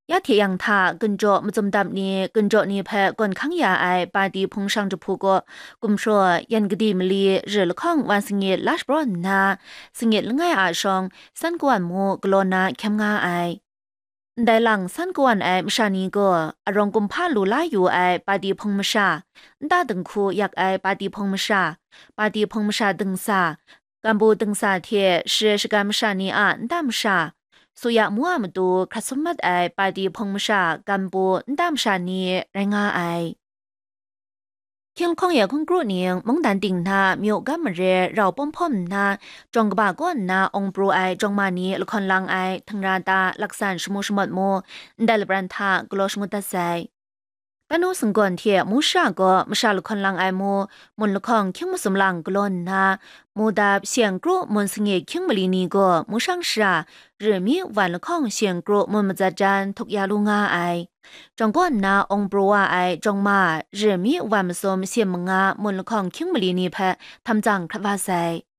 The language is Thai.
ยาเทียงท่ากุนโจมจมดับนี้กุนโจนี้แพ้กวนขังยาไอปาดีพงช่างจะพูก็กุมชัวยันกดีมลีเรือละข้องวันสิงเกตลาชบรอนนาสิงเกตละง่ายอาชองสันกวนมูกลอนาเข้มงาไอได้หลังสันกวนไอมชานีก็อารมณ์กุมพาลูลาอยู่ไอปาดีพงมชาดาดึงคูอยากไอปาดีพงมชาปาดีพงมชาดึงซากัมบูดึงซาเทเชชกามชานีอ่านดามชา สุยามัวมดูครัสมัดไอปาดีพงมชากัมปูนดามชานีแรงาไอเที่ยงคงอยากคงกรุเนียงมงดันติงนามีโอกาสมาเรเราป้อมพ่อมนาจงกบาก้อนนาองปรูไอจงมานีละครลังไอทั้งราตาลักษณชมูชมดโมได้ลบรันทากลอชงุตาไซ ปนูสังกอนเทียมูชาก็มชาลุคนลังไอโมมนลุคองคิงมุสมลังกลอนนามูดาบเสียงกรุมนสิงเกคิงมลีนีก็มูช่างชาเรือมีวันลุคองเสียงกรุมนมจัดจานทุกยาลุงาไอจงก้อนนาองปรัวไอจงมาเรือมีวันมสมเสียมงามนลุคองคิงมลีนีแพทำจังครวาไซ